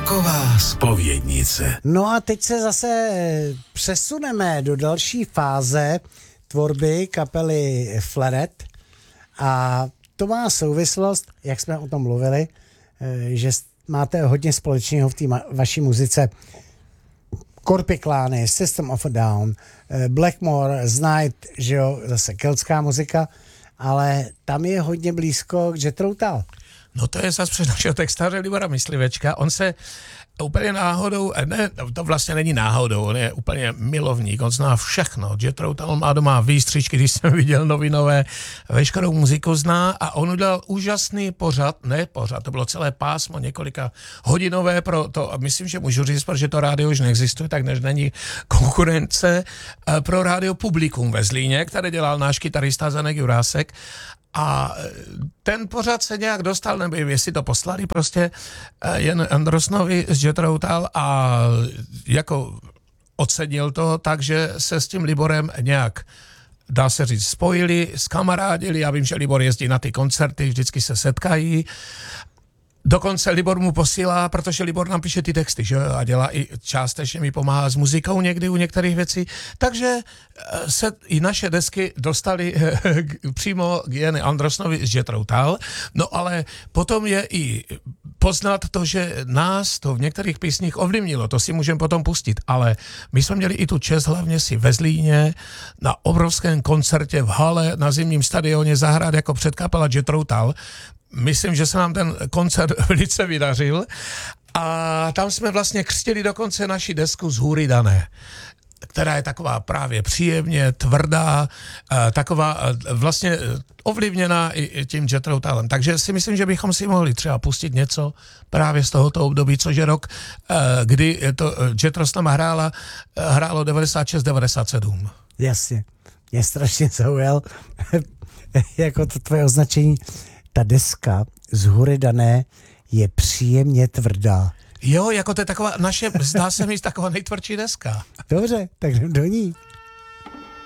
Roková zpovědnice. No a teď se zase přesuneme do další fáze tvorby kapely Flaret a to má souvislost, jak jsme o tom mluvili, že máte hodně společného v té vaší muzice. Korpiklány, System of a Down, Blackmore, Night, že jo, zase keltská muzika, ale tam je hodně blízko k Jethro Tull. No to je zase před našeho textaře Libora Myslivečka. On se úplně náhodou, ne, to vlastně není náhodou, on je úplně milovník, on zná všechno. Jethro Tull má doma výstřičky, když jsem viděl novinové, veškerou muziku zná a on udělal úžasný pořad, to bylo celé pásmo, několika hodinové pro to, a myslím, že můžu říct, protože to rádio už neexistuje, tak než není konkurence pro rádio Publikum ve Zlíně, které dělal náš kytarista Zenek Jurásek. A ten pořad se nějak dostal, nebo jestli to poslali prostě jen Andersonovi z Jethro Tull a jako ocenil to, takže se s tím Liborem nějak, dá se říct, spojili, skamarádili. Já vím, že Libor jezdí na ty koncerty, vždycky se setkají. Dokonce Libor mu posílá, protože Libor nám píše ty texty, že? A dělá i částečně mi pomáhá s muzikou někdy u některých věcí. Takže se i naše desky dostaly přímo k Janu Andersonovi z Jethro Tull. No ale potom je i poznat to, že nás to v některých písních ovlivnilo, to si můžeme potom pustit, ale my jsme měli i tu čest hlavně si ve Zlíně na obrovském koncertě v hale na zimním stadioně zahrát jako předkapela Jethro Tull. Myslím, že se nám ten koncert velice vydařil a tam jsme vlastně křtili dokonce naši desku Z hůry dané, která je taková právě příjemně tvrdá, taková vlastně ovlivněná i tím Jethro Tullem. Takže si myslím, že bychom si mohli třeba pustit něco právě z tohoto období, což je rok, kdy to Jethro s náma hrálo 96-97. Jasně, mě strašně zaujal jako to tvoje označení. Ta deska Z hůry dané je příjemně tvrdá. Jo, jako to je taková naše, zdá se mi, taková nejtvrdší deska. Dobře, tak jdem do ní.